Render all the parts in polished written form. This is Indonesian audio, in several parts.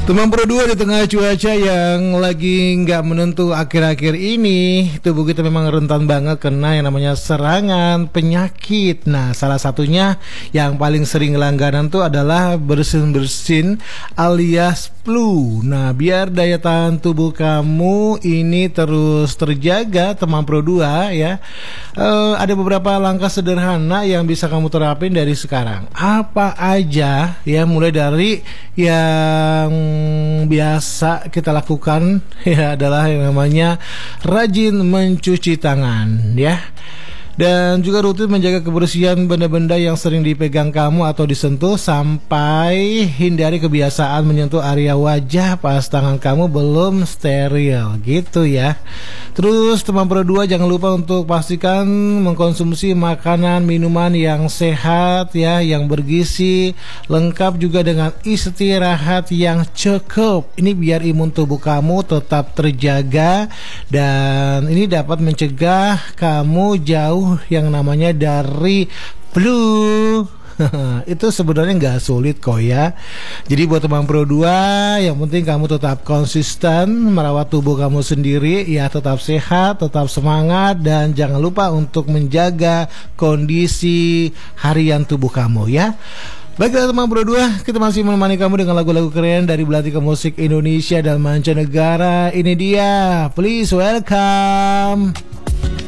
Teman Pro 2, di tengah cuaca yang lagi nggak menentu akhir-akhir ini, tubuh kita memang rentan banget kena yang namanya serangan penyakit. Nah, salah satunya yang paling sering langganan tuh adalah bersin-bersin alias flu. Nah, biar daya tahan tubuh kamu ini terus terjaga, teman Pro 2 ya, ada beberapa langkah sederhana yang bisa kamu terapin dari sekarang. Apa aja ya, mulai dari yang biasa kita lakukan ya adalah yang namanya rajin mencuci tangan ya. Dan juga rutin menjaga kebersihan benda-benda yang sering dipegang kamu atau disentuh, sampai hindari kebiasaan menyentuh area wajah pas tangan kamu belum steril gitu ya. Terus teman Pro 2, jangan lupa untuk pastikan mengkonsumsi makanan minuman yang sehat ya, yang bergizi, lengkap juga dengan istirahat yang cukup. Ini biar imun tubuh kamu tetap terjaga, dan ini dapat mencegah kamu jauh yang namanya dari flu. Itu sebenarnya nggak sulit kok ya. Jadi buat teman Pro 2, yang penting kamu tetap konsisten merawat tubuh kamu sendiri ya, tetap sehat, tetap semangat, dan jangan lupa untuk menjaga kondisi harian tubuh kamu ya. Baiklah teman Pro 2, kita masih menemani kamu dengan lagu-lagu keren dari Belantika Musik Indonesia dan mancanegara. Ini dia, please welcome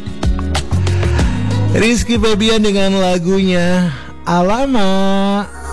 Rizky Febian dengan lagunya Alamak.